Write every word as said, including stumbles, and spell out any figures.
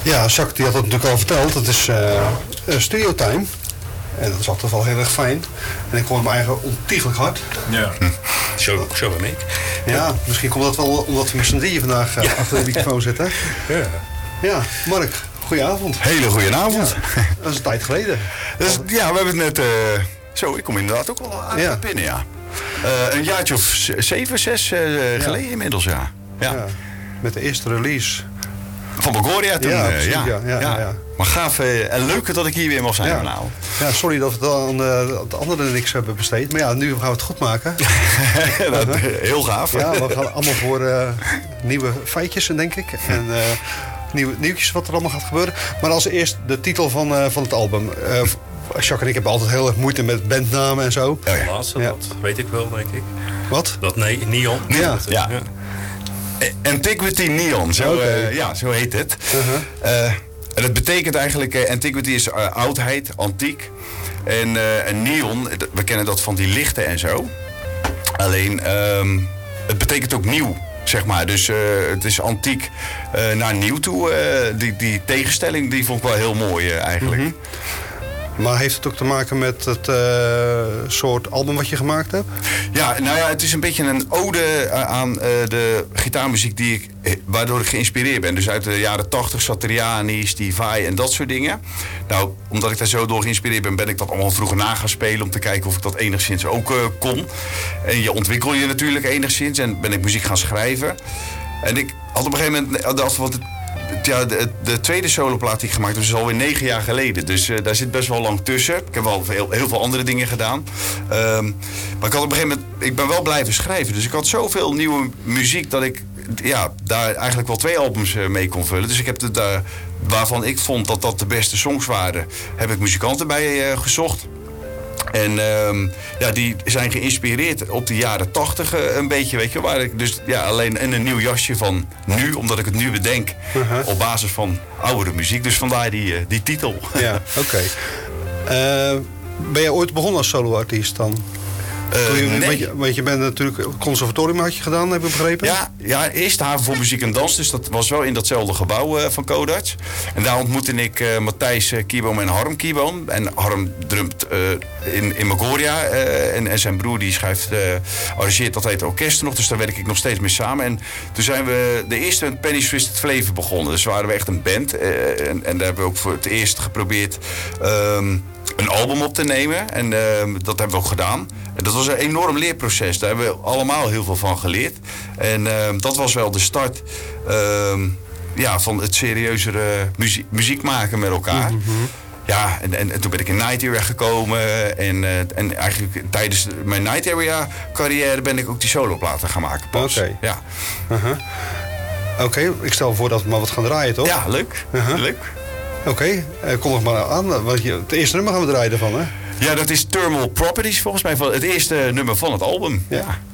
Ja, Jacques die had het natuurlijk al verteld. Het is uh, studio time. En dat is altijd wel heel erg fijn. En ik hoor mijn eigen ontiegelijk hard. Ja, hm. zo, zo ben ik. Ja, misschien komt dat wel omdat we met z'n drieën vandaag uh, achter de microfoon zitten. Ja. Ja, Mark, goedenavond. Hele goedenavond. Ja, dat is een tijd geleden. Dus, ja, we hebben het net... Uh, zo, ik kom inderdaad ook wel aan ja. binnen, ja. Uh, een jaartje of zeven, zes uh, ja. geleden inmiddels, ja. Ja. ja. Met de eerste release. Van Magoria toen. Ja, uh, precies, ja. Ja, ja, ja, ja. Maar gaaf uh, en leuk dat ik hier weer mag zijn ja. vanavond. Ja, sorry dat we dan uh, de anderen niks hebben besteed. Maar ja, nu gaan we het goed maken. dat, uh, heel gaaf. Ja, we gaan allemaal voor uh, nieuwe feitjes, denk ik. En uh, nieuwe nieuwtjes wat er allemaal gaat gebeuren. Maar als eerst de titel van, uh, van het album. Uh, Jacques en ik hebben altijd heel erg moeite met bandnamen en zo. Ja, ja. Laatste, ja. Dat weet ik wel, denk ik. Wat? Dat nee, Neon. Ja. ja. ja. Antiquity Neon, zo, okay. uh, ja, zo heet het. Uh-huh. Uh, en het betekent eigenlijk, uh, antiquity is uh, oudheid, antiek. En, uh, en neon, we kennen dat van die lichten en zo. Alleen, um, het betekent ook nieuw, zeg maar. Dus uh, het is antiek uh, naar nieuw toe. Uh, die, die tegenstelling, die vond ik wel heel mooi uh, eigenlijk. Mm-hmm. Maar heeft het ook te maken met het uh, soort album wat je gemaakt hebt? Ja, nou ja, het is een beetje een ode aan uh, de gitaarmuziek die ik, waardoor ik geïnspireerd ben. Dus uit de jaren tachtig, Satriani, Steve Vai en dat soort dingen. Nou, omdat ik daar zo door geïnspireerd ben, ben ik dat allemaal vroeger na gaan spelen om te kijken of ik dat enigszins ook uh, kon. En je ontwikkel je natuurlijk enigszins en ben ik muziek gaan schrijven. En ik had op een gegeven moment, dat wat het, Ja, de, de tweede soloplaat die ik gemaakt heb, is alweer negen jaar geleden. Dus uh, daar zit best wel lang tussen. Ik heb wel heel, heel veel andere dingen gedaan. Um, maar ik had op een gegeven moment, ik ben wel blijven schrijven. Dus ik had zoveel nieuwe muziek dat ik ja, daar eigenlijk wel twee albums uh, mee kon vullen. Dus ik heb het daar, waarvan ik vond dat dat de beste songs waren, heb ik muzikanten bij uh, gezocht. En um, ja, die zijn geïnspireerd op de jaren tachtig uh, een beetje, weet je. Waar ik dus ja, alleen in een nieuw jasje van nu, omdat ik het nu bedenk. Uh-huh. Op basis van oudere muziek. Dus vandaar die, uh, die titel. Ja, oké. Okay. Uh, ben jij ooit begonnen als solo-artiest dan? Uh, je, nee. want, je, want je bent natuurlijk conservatorium had je gedaan, heb ik begrepen? Ja, ja, eerst haven voor muziek en dans. Dus dat was wel in datzelfde gebouw uh, van Codarts. En daar ontmoette ik uh, Matthijs uh, Kierboom en Harm Kierboom. En Harm drumt uh, in, in Magoria. Uh, en, en zijn broer die schrijft, uh, arrangeert dat heet orkest nog. Dus daar werk ik nog steeds mee samen. En toen zijn we de eerste Penny's Twisted Flavor begonnen. Dus waren we echt een band. Uh, en, en daar hebben we ook voor het eerst geprobeerd Um, een album op te nemen. En uh, dat hebben we ook gedaan. En dat was een enorm leerproces. Daar hebben we allemaal heel veel van geleerd. En uh, dat was wel de start uh, ja, van het serieuzere muziek, muziek maken met elkaar. Mm-hmm. Ja, en, en, en toen ben ik in Night Area gekomen. En, uh, en eigenlijk tijdens mijn Night Area carrière ben ik ook die soloplaten gaan maken pas. Oké. Ja. Uh-huh. Oké, okay, ik stel voor dat we maar wat gaan draaien, toch? Ja, leuk. Uh-huh. Leuk. Oké, okay, uh, kom nog maar aan. Want je, het eerste nummer gaan we draaien ervan, hè? Ja, dat is Thermal Properties volgens mij. Het eerste nummer van het album. Ja. ja.